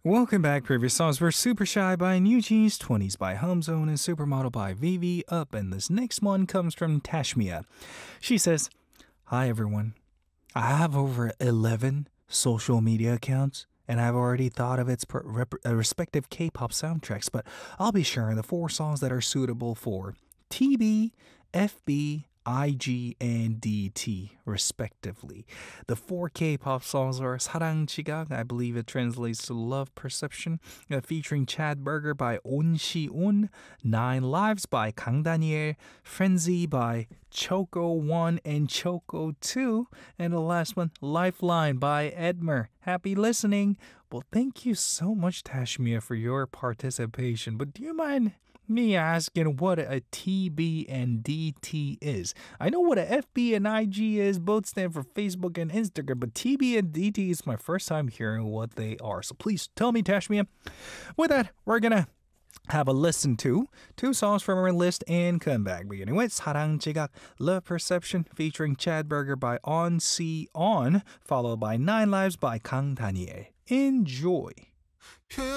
Welcome back. Previous songs were Super Shy by New Jeans, 20s by Homezone, and Supermodel by Vivi Up. And this next one comes from Tashmia. She says, "Hi everyone. I have over 11 social media accounts, and I've already thought of its respective K pop soundtracks, but I'll be sharing the four songs that are suitable for TB, FB, IG, and DT, respectively. The four K-pop songs are 사랑 지각, I believe it translates to Love Perception, featuring Chad Berger by On Si-un, Nine Lives by Kang Daniel, Frenzy by Choco 1 and Choco 2, and the last one, Lifeline by Edmer. Happy listening. Well, thank you so much, Tashmia, for your participation, but do you mind me asking what a TB and DT is? I know what a FB and IG is, both stand for Facebook and Instagram, but TB and DT is my first time hearing what they are. So please tell me, Tashmia. With that, we're gonna have a listen to two songs from our list and come back. Beginning with 사랑 지각, Love Perception, featuring Chad Berger by On Si-on, followed by Nine Lives by Kang Daniel. Enjoy.